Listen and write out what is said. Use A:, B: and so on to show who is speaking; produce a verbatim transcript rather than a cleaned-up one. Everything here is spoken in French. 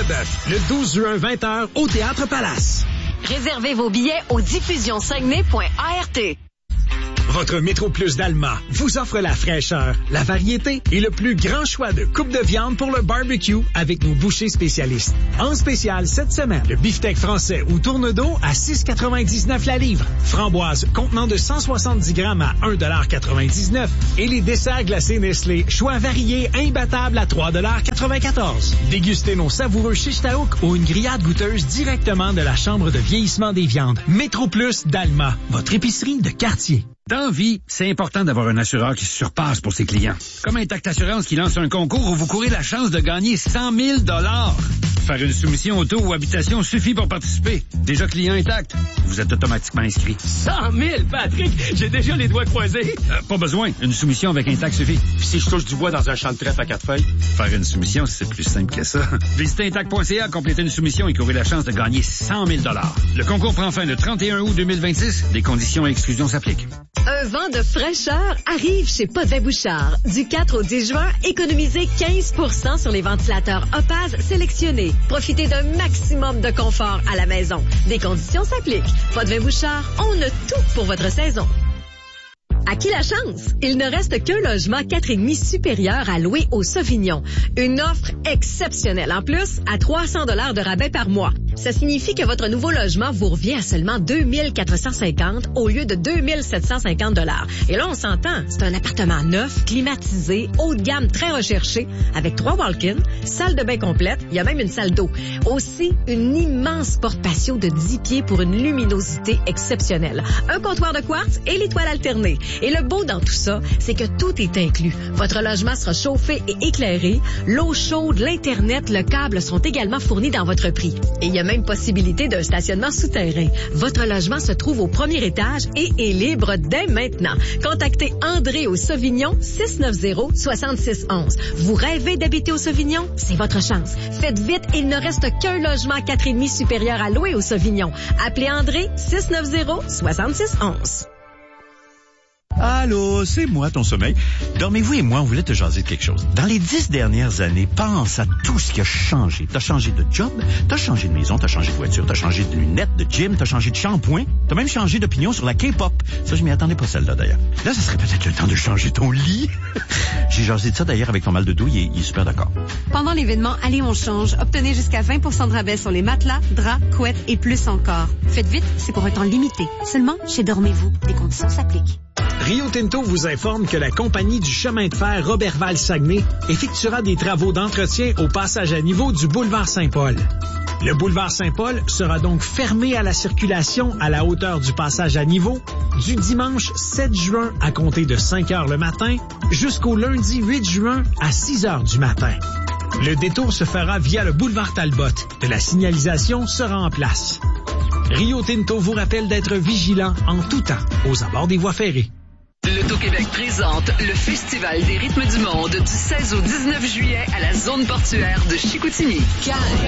A: Leboeuf, le douze juin vingt heures au Théâtre Palace.
B: Réservez vos billets au diffusion saguenay point a r t.
A: Votre Métro Plus d'Alma vous offre la fraîcheur, la variété et le plus grand choix de coupes de viande pour le barbecue avec nos bouchers spécialistes. En spécial cette semaine, le beefsteak français ou tourne-dos à six quatre-vingt-dix-neuf la livre, framboise contenant de cent soixante-dix grammes à un quatre-vingt-dix-neuf et les desserts glacés Nestlé, choix variés imbattables à trois quatre-vingt-quatorze. Dégustez nos savoureux shish taouk ou une grillade goûteuse directement de la chambre de vieillissement des viandes. Métro Plus d'Alma, votre épicerie de quartier.
C: Dans vie, c'est important d'avoir un assureur qui se surpasse pour ses clients. Comme Intact Assurance qui lance un concours où vous courez la chance de gagner cent mille dollars. Faire une soumission auto ou habitation suffit pour participer. Déjà client Intact, vous êtes automatiquement inscrit.
D: cent mille, Patrick! J'ai déjà les doigts croisés.
C: Euh, pas besoin. Une soumission avec Intact suffit.
D: Puis si je touche du bois dans un champ de trèfle à quatre feuilles?
C: Faire une soumission, c'est plus simple que ça. Visitez intact point c a, complétez une soumission et courez la chance de gagner cent mille dollars. Le concours prend fin le trente et un août deux mille vingt-six. Des conditions et exclusions s'appliquent.
B: Un vent de fraîcheur arrive chez Potvin Bouchard. Du quatre au dix juin, économisez quinze pour cent sur les ventilateurs Opaz sélectionnés. Profitez d'un maximum de confort à la maison. Des conditions s'appliquent. Potvin Bouchard, on a tout pour votre saison. À qui la chance? Il ne reste qu'un logement quatre et demi supérieur à louer au Sauvignon. Une offre exceptionnelle. En plus, à trois cents dollars de rabais par mois. Ça signifie que votre nouveau logement vous revient à seulement deux mille quatre cent cinquante au lieu de deux mille sept cent cinquante dollars. Et là, on s'entend, c'est un appartement neuf, climatisé, haut de gamme, très recherché, avec trois walk-ins, salle de bain complète, il y a même une salle d'eau. Aussi, une immense porte patio de dix pieds pour une luminosité exceptionnelle. Un comptoir de quartz et l'étoile alternée. Et le beau dans tout ça, c'est que tout est inclus. Votre logement sera chauffé et éclairé. L'eau chaude, l'Internet, le câble sont également fournis dans votre prix. Et il y a même possibilité d'un stationnement souterrain. Votre logement se trouve au premier étage et est libre dès maintenant. Contactez André au Sauvignon, six neuf zéro, six six un un. Vous rêvez d'habiter au Sauvignon? C'est votre chance. Faites vite, il ne reste qu'un logement quatre et demi supérieur à louer au Sauvignon. Appelez André, six neuf zéro, six six un un.
E: Allô, c'est moi, ton sommeil. Dormez-vous et moi, on voulait te jaser de quelque chose. Dans les dix dernières années, pense à tout ce qui a changé. T'as changé de job, t'as changé de maison, t'as changé de voiture, t'as changé de lunettes, de gym, t'as changé de shampoing, t'as même changé d'opinion sur la K-pop. Ça, je m'y attendais pas, celle-là, d'ailleurs. Là, ça serait peut-être le temps de changer ton lit. J'ai jasé de ça, d'ailleurs, avec ton mal de dos, il est, il est super d'accord.
F: Pendant l'événement Allez, on change, obtenez jusqu'à vingt pour cent de rabais sur les matelas, draps, couettes et plus encore. Faites vite, c'est pour un temps limité. Seulement chez Dormez-vous. Des conditions s'appliquent.
A: Rio Tinto vous informe que la compagnie du chemin de fer Roberval-Saguenay effectuera des travaux d'entretien au passage à niveau du boulevard Saint-Paul. Le boulevard Saint-Paul sera donc fermé à la circulation à la hauteur du passage à niveau du dimanche sept juin à compter de cinq heures le matin jusqu'au lundi huit juin à six heures du matin. Le détour se fera via le boulevard Talbot. De la signalisation sera en place. Rio Tinto vous rappelle d'être vigilant en tout temps aux abords des voies ferrées.
G: L'Auto-Québec présente le Festival des rythmes du monde du seize au dix-neuf juillet à la zone portuaire de Chicoutimi.